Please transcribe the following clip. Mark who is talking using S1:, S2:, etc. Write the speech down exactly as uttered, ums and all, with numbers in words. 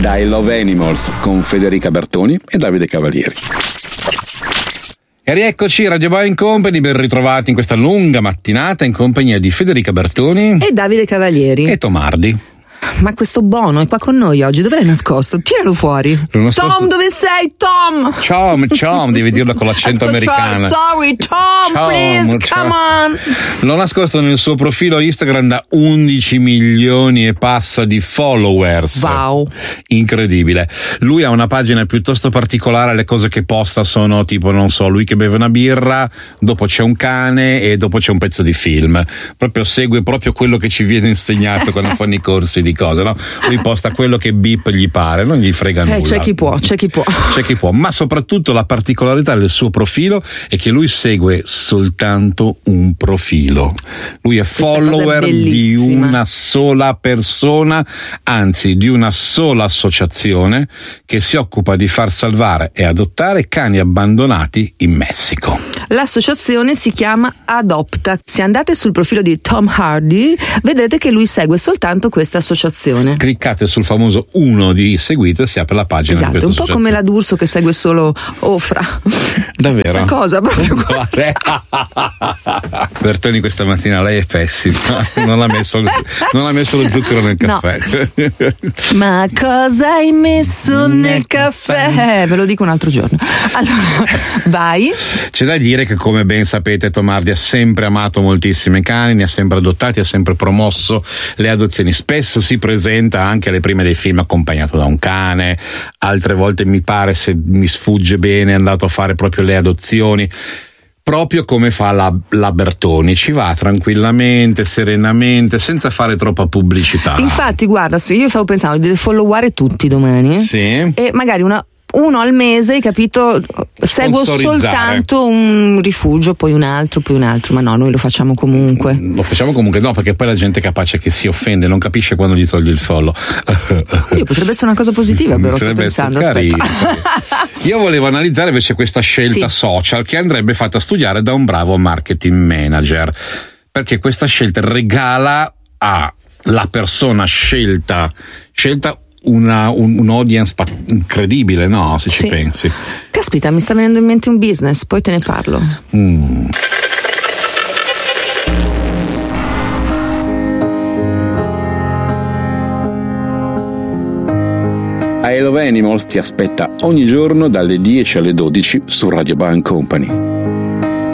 S1: da I Love Animals con Federica Bertoni e Davide Cavalieri. E rieccoci, Radio Boeing Company, ben ritrovati in questa lunga mattinata in compagnia di Federica Bertoni
S2: e Davide Cavalieri
S1: e Tomardi.
S2: Ma questo Bono è qua con noi oggi, dove l'hai nascosto? Tiralo fuori.
S1: Nascosto...
S2: Tom, dove sei, Tom?
S1: Tom, Tom, devi dirlo con l'accento
S2: Ascolta,
S1: americano.
S2: Sorry, Tom, Tom please, Tom. Come on.
S1: L'ho nascosto nel suo profilo Instagram da undici milioni e passa di followers.
S2: Wow.
S1: Incredibile. Lui ha una pagina piuttosto particolare, le cose che posta sono tipo, non so, lui che beve una birra, dopo c'è un cane e dopo c'è un pezzo di film. Proprio segue proprio quello che ci viene insegnato quando fanno i corsi di cose, no? Lui posta quello che beep gli pare, non gli frega nulla.
S2: Eh, c'è chi può, c'è chi può.
S1: C'è chi può, ma soprattutto la particolarità del suo profilo è che lui segue soltanto un profilo. Lui è follower di una sola persona, anzi di una sola associazione che si occupa di far salvare e adottare cani abbandonati in Messico.
S2: L'associazione si chiama Adopta. Se andate sul profilo di Tom Hardy, vedrete che lui segue soltanto questa associazione.
S1: Cliccate sul famoso uno di seguito e si apre la pagina.
S2: Esatto,
S1: di questa
S2: un po' come la D'Urso che segue solo Ofra.
S1: Davvero?
S2: Stessa cosa proprio.
S1: Bertoni questa mattina lei è pessima, non ha messo, non ha messo lo zucchero nel caffè.
S2: No. Ma cosa hai messo nel, nel caffè? caffè? Eh, ve lo dico un altro giorno. Allora, vai.
S1: C'è da dire che, come ben sapete, Tomardi ha sempre amato moltissimi cani, ne ha sempre adottati, ha sempre promosso le adozioni. Spesso si presenta anche alle prime dei film accompagnato da un cane, altre volte mi pare, se mi sfugge bene, è andato a fare proprio le adozioni. Proprio come fa la, la Bertoni, ci va tranquillamente, serenamente, senza fare troppa pubblicità.
S2: Infatti, guarda, se io stavo pensando di followare tutti domani,
S1: sì,
S2: e magari una uno al mese, hai capito? Seguo soltanto un rifugio, poi un altro, poi un altro, ma no, noi lo facciamo comunque.
S1: Lo facciamo comunque, no, perché poi la gente è capace che si offende, non capisce quando gli togli il follow.
S2: Oddio, potrebbe essere una cosa positiva, però sto pensando,
S1: carino, aspetta. Io volevo analizzare invece questa scelta sì. social che andrebbe fatta studiare da un bravo marketing manager, perché questa scelta regala alla persona scelta scelta Una, un, un audience pa- incredibile, no? Se ci
S2: sì.
S1: pensi.
S2: Caspita, mi sta venendo in mente un business, poi te ne parlo.
S1: Mm. I Love Animals ti aspetta ogni giorno dalle dieci alle dodici su Radio Boeing Company.